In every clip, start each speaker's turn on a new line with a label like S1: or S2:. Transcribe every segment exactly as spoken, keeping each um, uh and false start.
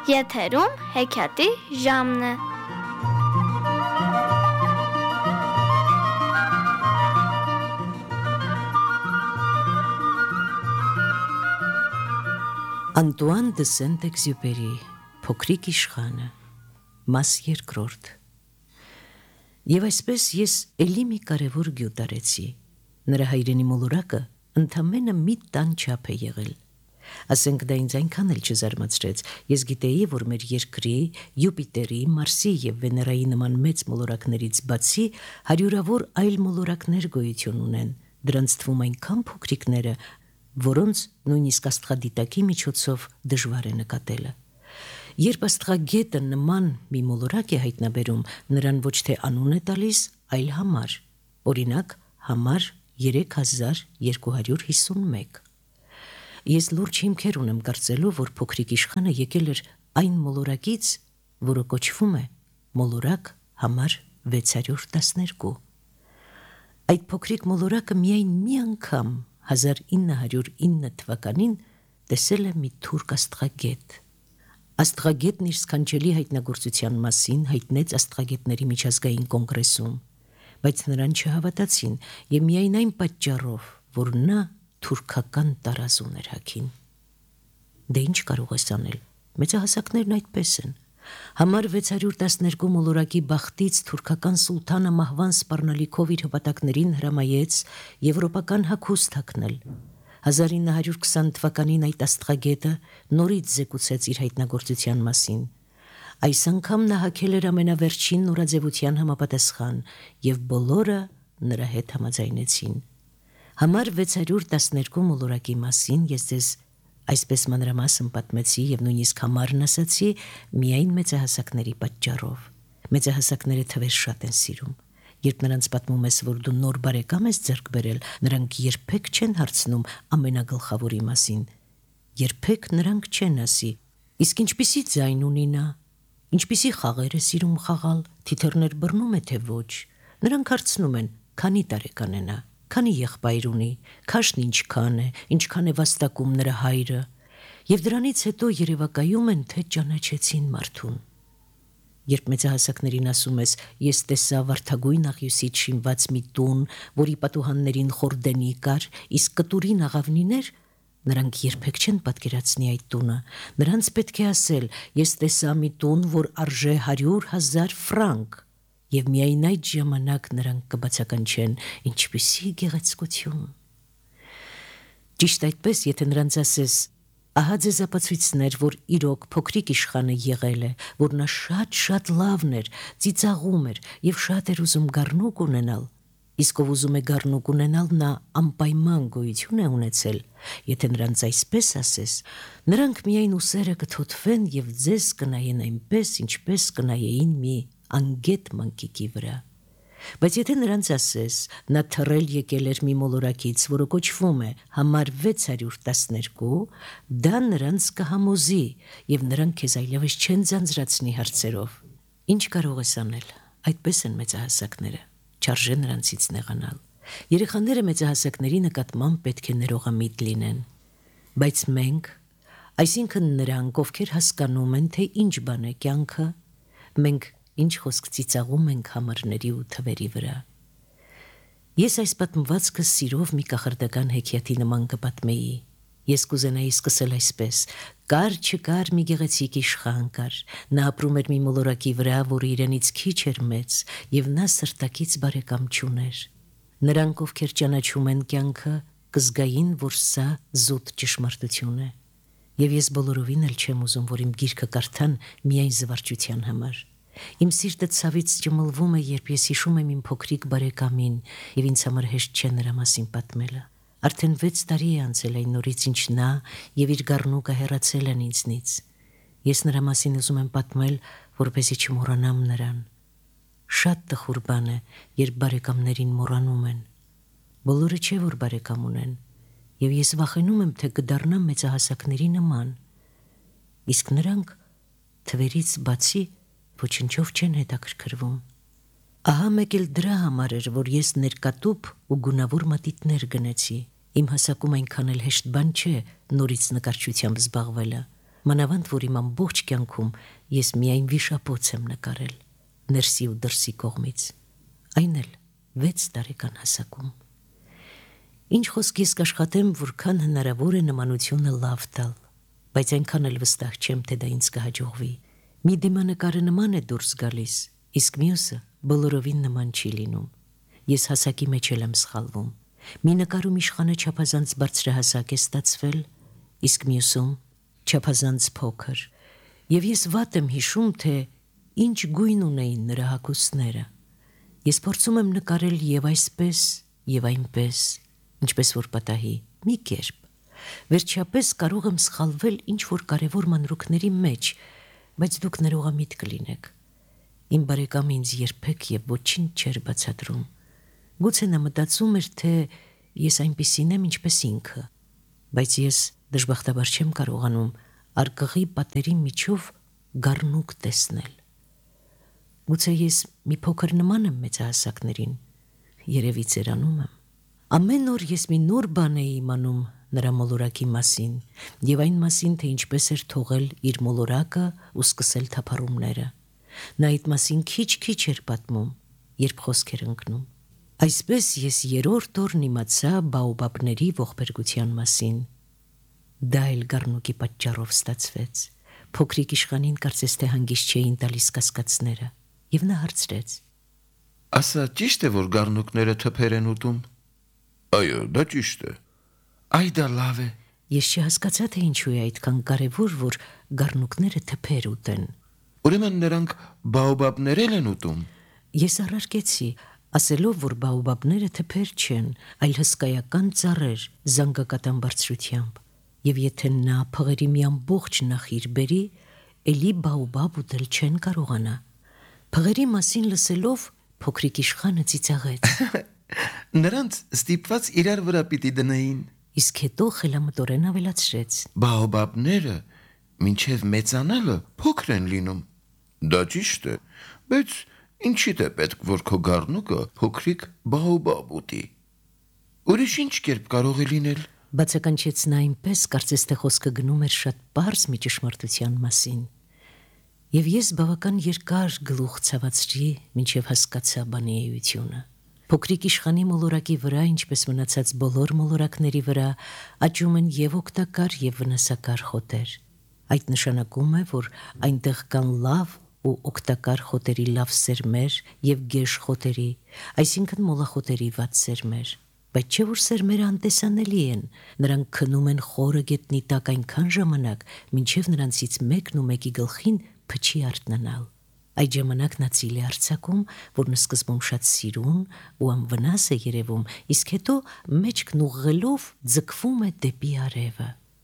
S1: Եթերում հեքիաթի ժամն է։
S2: Անտուան դը Սենտ-Էքզյուպերի Փոքրիկ իշխանը, մաս երկրորդ։ Եվ այսպես ես էլի մի կարևոր գյուտ արեցի։ Նրա հայրենի մոլորակը ընդամենը մի տան չափ է եղել։ Ասենք դա ինձ այնքան էլ չզարմացրեց։ Ես գիտեի, որ մեր երկրի, Յուպիտերի, Մարսի եւ Վեներայի նման մեծ մոլորակներից բացի հարյուրավոր այլ մոլորակներ գոյություն ունեն։ Դրանց թվում այնքան փոքրիկները, որոնց նույնիսկ աստղադիտակի միջոցով դժվար է նկատելը։ Երբ աստղագետը նման մի մոլորակ է հայտնաբերում, նրան ոչ թե անուն է տալիս, այլ համար։ Օրինակ, համար երեք հազար երկու հարյուր հիսունմեկ։ Ես լուրջ հիմքեր ունեմ կարծելու, որ փոքրիկ իշխանը եկել էր այն մոլորակից, որը կոչվում է մոլորակ համար վեց հարյուր տասներկու։ Այդ փոքրիկ մոլորակը միայն մի անգամ հազար ինը հարյուր ինը թվականին տեսել է մի թուրք աստղագետ։ Աստղագետն իր սքանչելի հայտնագործության մասին հայտնեց աստղագետների միջազգային կոնգրեսում, բայց նրան չհավատացին եւ միայն այն պատճառով, որ նա թուրքական տարազուն էր հագին։ Դե ինչ կարող ես անել, մեծահասակներն այդպես են։ Համար վեց հարյուր տասներկու մոլորակի բախտից թուրքական սուլթանը մահվան սպառնալիքով իր հպատակներին հրամայեց եվրոպական հագուստ հագնել։ հազար ինը հարյուր քսան թվականին այդ աստղագետը նորից զեկուցեց իր հայտնագործության մասին։ Այս անգամ նա հագել էր ամենավերջին նորաձևության համապատասխան, եւ բոլորը նրա հետ համաձայնեցին։ Համար վեց հարյուր տասներկու մոլորակի մասին ես ձեզ այսպես մանրամասն պատմեցի եւ նույնիսկ համարն ասացի միայն մեծահասակների պատճառով։ Մեծահասակները թվեր շատ են սիրում։ Երբ նրանց պատմում ես, որ դու նոր բարեկամ ես ձեռք բերել, նրանք երբեք չեն հարցնում ամենագլխավորի մասին։ Երբեք նրանք չեն ասի. իսկ ինչպիսի ձայն ունի նա, ինչպիսի խաղեր է սիրում խաղալ, թիթեռներ բռնում է թե ոչ։ Նրանք հարցնում են. քանի տարեկան է նա, քանի եղբայր ունի, քաշն ինչքան է, ինչքան է վաստակում նրա հայրը։ Եվ դրանից հետո երևակայում են, թե ճանաչեցին մարդուն։ Երբ մեծահասակներին ասում ես, ես տեսա վարդագույն աղյուսից շինված մի տուն, որի պատուհաններին խորդենի կար, իսկ կտուրին աղավնիներ, նրանք երբեք չեն պատկերացնի այդ տունը։ Նրանց պետք է ասել, ես տեսա մի տուն, որ արժե հարյուր հազար ֆրանկ, եւ միայն այդ ժամանակ նրանք կբացականչեն, ինչպիսի գեղեցկություն։ Ճիշտ այդպես, եթե նրանց ասես, ահա ձեզ ապացույցներ, որ իրոք փոքրիկ իշխանը եղել է, որ նա շատ-շատ լավն էր, ծիծաղում էր եւ շատ էր ուզում գառնուկ ունենալ, իսկ ով ուզում է գառնուկ ունենալ, նա անպայման գոյություն է ունեցել։ Եթե նրանց այսպես ասես, նրանք միայն ուսերը կթոթվեն եւ ձեզ կնայեն այնպես, ինչպես կնայեին մի անգետ մանկիկի վրա։ Բայց եթե նրանց ասես, նա թռել եկել էր մի մոլորակից, որը կոչվում է համար վեց հարյուր տասներկու, դա նրանց կհամոզի, եւ նրանք քեզ այլևս չեն ձանձրացնի հարցերով։ Ինչ կարող ես անել, այդպես են մեծահասակները, չարժե նրանցից նեղանալ։ Երեխաները մեծահասակների նկատմամբ պետք է ներողամիտ լինեն։ Բայց մենք, այսինքն նրանք, ովքեր հասկանում են, թե ինչ բան է կյանքը, մենք ինչ խոսք ծիծաղում ենք համարների ու թվերի վրա։ Ես այս պատմվածքը սիրով մի կախարդական հեքիաթի նման կպատմեի։ Ես կուզենայի սկսել այսպես. կար չկար մի գեղեցիկ իշխան կար, նա ապրում էր մի մոլորակի վրա, որը իրենից քիչ էր մեծ, եւ նա սրտակից բարեկամ չուներ։ Նրանք, ովքեր ճանաչում են կյանքը, կզգային, որ սա զուտ ճշմարտություն է։ Եվ ես բոլորովին էլ չեմ ուզում, որ իմ գիրքը կարդան միայն զվարճության համար։ Իմ սիրտը ցավից ճմլվում է, երբ ես հիշում եմ իմ փոքրիկ բարեկամին, եւ ինձ համար հեշտ չէ նրա մասին պատմելը։ Արդեն վեց տարի է անցել այն նորից, ինչ նա եւ իր գառնուկը հեռացել են ինձնից։ Ես նրա մասին ուզում եմ պատմել, որպեսզի չմոռանամ նրան։ Շատ տխուր բան է, երբ բարեկամներին մոռանում են։ Բոլորը չէ, որ բարեկամ ունեն, եւ ես վախենում եմ, թե կդառնամ մեծահասակների նման։ Իսկ նրանք թվերից բացի ոչնչով չեն հետաքրքրվում։ Ահա մեկ էլ դրա համար էր, որ ես ներկատուփ ու գունավոր մատիտներ գնեցի։ Իմ հասակում այնքան էլ հեշտ բան չէ նորից նկարչությամբ զբաղվելը։ Մանավանդ որ իմ ամբողջ կյանքում ես միայն վիշապոց եմ նկարել, ներսի ու դրսի կողմից, այն էլ վեց տարեկան հասակում։ Ինչ խոսք ես կաշխատեմ, որքան հնարավոր է նմանությունը լավ տալ, բայց այնքան էլ վստահ չեմ, թե դա ինձ կհաջողվի։ Մի դիմանկարը նման է դուրս գալիս, իսկ մյուսը բոլորովին նման չի լինում։ Ես հասակի մեջ էլ եմ սխալվում։ Մի նկարում իշխանը չափազանց բարձրահասակ է ստացվել, իսկ մյուսում չափազանց փոքր, եւ ես վատ եմ հիշում, թե ինչ գույն ունեին նրա հագուստները։ Ես փորձում եմ նկարել եւ այսպես, եւ այնպես, ինչպես որ պատահի, մի կերպ։ Վերջապես կարող եմ սխալվել ինչ-որ կարևոր մանրուքների մեջ, բայց դուք ներողամիտ կլինեք։ Իմ բարեկամը ինձ երբեք եւ ոչինչ չէր բացատրում։ Գուցե նա մտածում էր, թե ես այնպիսին եմ, ինչպես ինքը, բայց ես դժբախտաբար չեմ կարողանում արկղի պատերի միջով գառնուկ տեսնել։ Գուցե ես մի փոքր նման եմ մեծահասակներին, երևի ծերանում եմ։ Ամեն օր ես մի նոր բան էի իմանում նրա մոլորակի մասին եւ այն մասին, թե ինչպես էր թողել իր մոլորակը ու սկսել թափառումները։ Նա այդ մասին քիչ-քիչ էր պատմում, երբ խոսք էր ընկնում։ Այսպես ես երրորդ օրն իմացա բաոբաբների ողբերգության մասին։ Դա էլ գառնուկի պատճառով ստացվեց։ Փոքրիկ իշխանին կարծես թե հանգիստ չէին տալիս կասկածները, եւ նա հարցրեց.
S3: Ասա, ճիշտ է, որ գառնուկները թփեր են ուտում։ Այո, դա ճիշտ է։ Այ դա լավ է։
S2: Ես չհասկացա, թե ինչու է այդքան կարևոր, որ գառնուկները թփեր ուտեն։
S3: Ուրեմն նրանք բաոբաբներ են ուտում։
S2: Ես առարկեցի, ասելով, որ բաոբաբները թփեր չեն, այլ հսկայական ծառեր զանգակատան բարձրությամբ, եւ եթե նա փղերի մի ամբողջ նախիր բերի, էլի բաոբաբ ուտել չեն կարողանա։ Փղերի մասին լսելով փոքրիկ իշխանը ծիծաղեց։
S3: Նրանց ստիպված իրար վրա պիտի դնեին։
S2: Իսկ հետո խելամտորեն ավելացրեց.
S3: Բաոբաբները մինչև մեծանալը փոքր են լինում։ Դա ճիշտ է, բայց ինչի՞դ է պետք, որ քո գառնուկը փոքրիկ բաոբաբ ուտի։ Ուրիշ ինչ կերպ կարող է լինել։
S2: Բացականչեց նա այնպես, կարծես թե խոսքը գնում էր շատ պարզ մի ճշմարտության մասին։ Եվ ես բավական երկար գլուխ ցավացրի, մինչև հասկացա բանի էությունը։ Փոքրիկ իշխանի մոլորակի վրա, ինչպես մնացած բոլոր մոլորակների վրա, աճում են եւ օգտակար եւ վնասակար խոտեր։ Այդ նշանակում է, որ այնտեղ կան լավ ու օգտակար խոտերի լավ սերմեր եւ գեշ խոտերի, այսինքն մոլախոտերի վատ սերմեր։ Բայց չէ որ սերմերը անտեսանելի են, նրանք քնում են խորը գետնի տակ այնքան ժամանակ, մինչև նրանցից մեկն ու մեկի գլխին փչի արթնանալ։ Այդ ժամանակ նա ծիլ է արձակում, որն սկզբում շատ սիրուն ու անվնաս է երևում, իսկ հետո մեջքն ուղղելով ձգվում է դեպի արևը։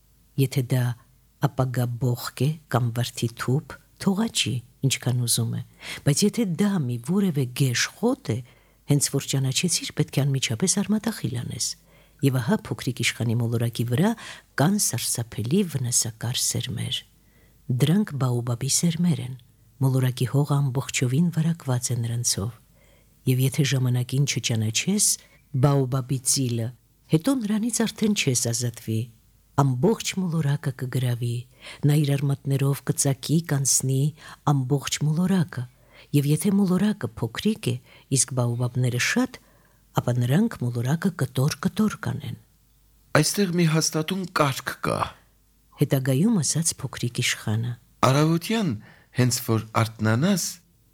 S2: Եթե դա ապագա բողք է կամ վարդի թուփ, թողաճի, ինչքան ուզում է, բայց եթե դա մի որևէ գեշ խոտ է, հենց որ ճանաչեցիր, պետք է անմիջապես արմատախիլ անես։ Եվ ահա փոքրիկ իշխանի մոլորակի վրա կան սարսափելի վնասակար սերմեր։ Դրանք բաոբաբի սերմեր են։ Մոլորակի հողը ամբողջովին վարակված է նրանցով։ Եվ եթե ժամանակին չճանաչես բաոբաբի ծիլը, հետո նրանից արդեն չես ազատվի։ Ամբողջ մոլորակը կգրավի, նա իր արմատներով կծակի, կանցնի ամբողջ մոլորակը, եւ եթե մոլորակը փոքրիկ է, իսկ բաոբաբները շատ, ապա նրանք մոլորակը կտոր-կտոր կանեն։
S3: Այստեղ մի հաստատուն կարգ կա։
S2: Հետագայում ասաց փոքրիկ իշխանը.
S3: Առավոտյան, հենց որ արթնանաս,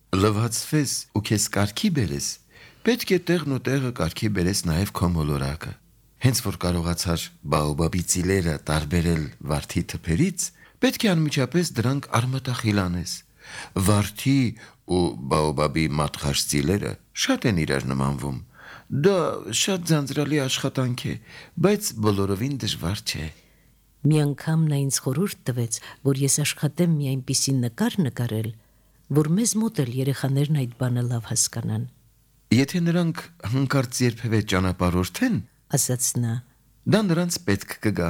S3: լվացվես ու քեզ կարգի բերես, պետք է տեղն ու տեղը կարգի բերես նաեւ քո մոլորակը։ Հենց որ կարողացար բաոբաբի ծիլերը տարբերել վարդի թփերից, պետք է անմիջապես դրանք արմատախիլ անես։ Վարդի ու բաոբաբի մատղաշ ծիլերը շատ են իրար նմանվում։ Դա շատ ձանձրալի աշխատանք է, բայց բոլորովին դժվար չէ։
S2: Մի անգամ նա ինձ խորհուրդ տվեց, որ ես աշխատեմ մի այնպիսի նկար նկարել, որ մեզ մոտ էլ երեխաներն այդ բանը լավ հասկանան։
S3: Եթե նրանք հանկարծ երբևէ ճանապարհորդեն,
S2: ասաց նա,
S3: դա նրանց պետք կգա։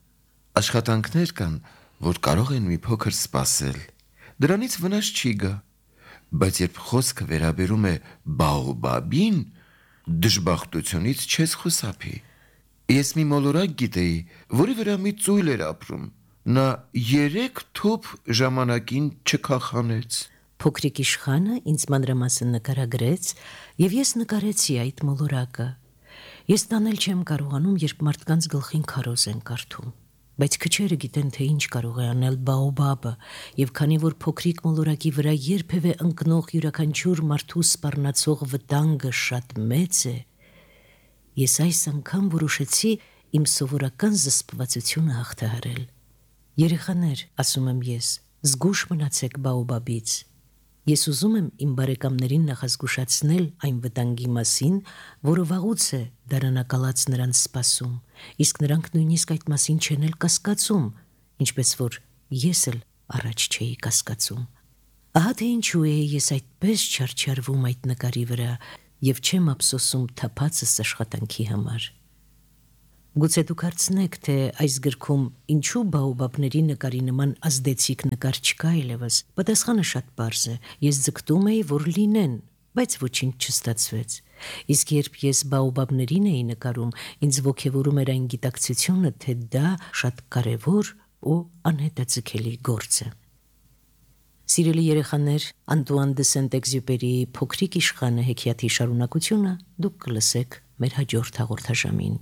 S3: Աշխատանքներ կան, որ կարող են մի փոքր սպասել։ Դրանից վնաս չի գա, բայց երբ խոսքը վերաբերում է բաոբաբին, դժբախտությունից չես խուսափի։ Ես մի մոլորակ գիտեի, որի վրա մի ծույլ էր ապրում, նա երեք թուփ ժամանակին չքախանեց։
S2: Փոքրիկ իշխանը ինձ մանրամասն նկարագրեց, եւ ես նկարեցի այդ մոլորակը։ Ես տանել չեմ կարողանում, երբ մարդկանց գլխին քարոզ են կարդում, բայց քչերը գիտեն, թե ինչ կարող է անել բաոբաբը, եւ քանի որ փոքրիկ մոլորակի վրա երբևէ ընկնող յուրաքանչյուր մարդու սպառնացող վտանգը շատ մեծ է, ես այս անգամ որոշեցի իմ սովորական զսպվածությունը հաղթահարել։ Երեխաներ, ասում եմ ես, զգույշ մնացեք բաոբաբից։ Ես ուզում եմ իմ բարեկամներին նախազգուշացնել այն վտանգի մասին, որը վաղուց է դարանակալած նրանց սպասում, իսկ նրանք նույնիսկ այդ մասին չեն էլ կասկածում, ինչպես որ ես էլ առաջ չէի կասկածում։ Ահա թե ինչու է ես այդպես չարչարվում այդ նկարի վրա եւ չեմ ափսոսում թափածս աշխատանքի համար։ Գուցե դուք հարցնեք, թե այս գրքում ինչու բաոբաբների նկարի նման ազդեցիկ նկար չկա այլևս։ Պատասխանը շատ պարզ է։ Ես ձգտում էի, որ լինեն, բայց ոչինչ չստացվեց։ Իսկ երբ ես բաոբաբներին էի նկարում, ինձ ոգևորում էր այն գիտակցությունը, թե դա շատ կարևոր ու անհետաձգելի գործ է։ Սիրելի երեխաներ, Անտուան դե Սենտ-Էքզյուպերիի Փոքրիկ իշխանը հեքիաթի շարունակությունը դուք կլսեք մեր հաջորդ հաղորդաշամին։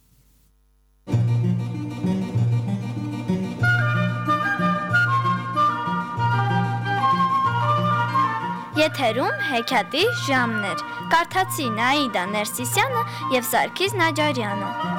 S1: Եթերում հեքիաթի ժամն էր։ Կարդացին Աիդա Ներսիսյանը եւ Սարգիս Նաջարյանը։